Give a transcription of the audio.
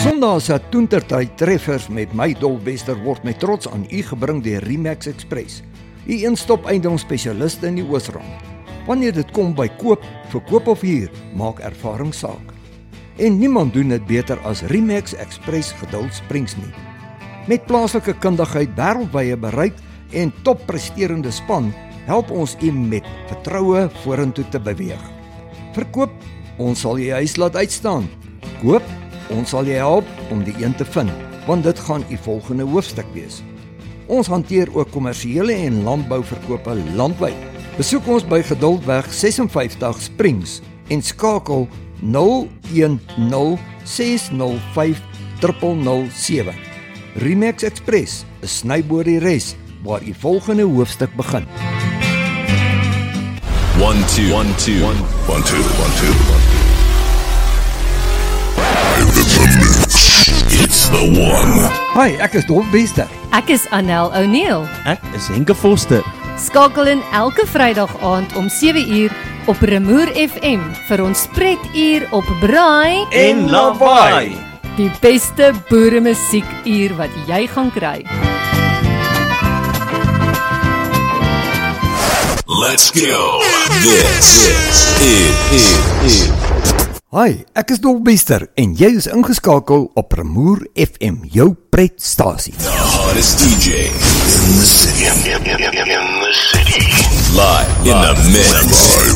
Sondag se toentertyd treffers met my Dolwester word met trots aan u gebring deur Remax Express, u een-stop eiendomsspesialiste in die Oosrand. Wanneer dit kom by koop, verkoop of huur, maak ervaring saak. En niemand doen dit beter as Remax Express Geduld Springs nie. Met plaaslike kundigheid, wêreldwye bereik en toppresterende span, help ons u met vertroue vorentoe te beweeg. Verkoop, ons sal jy huis laat uitstaan. Koop, ons sal jy help om die een te vind, want dit gaan u volgende hoofstuk wees. Ons hanteer ook kommersiële en landbouverkope landwyd. Besoek ons by Geduldweg 56 Springs en skakel 010 605 0007. Remax Express, 'n snyboor die res, waar u volgende hoofstuk begin. 1 2 1 2 1 2 1 2. It's the one. Hi, ek is Dolwester. Ek is Anel O'Neill. Ek is Henke Foster. Skakel in elke Vrydag aand om 7uur op Remoer FM vir ons spretuur op Braai En Lawaai. Die beste boere musiekuur wat jy gaan kry. Let's go. This is Hi, ek is Dolwester en jy is ingeskakel op Remoer FM, jou pretstasie. the hottest DJ in the city. In the city. Live in the mix.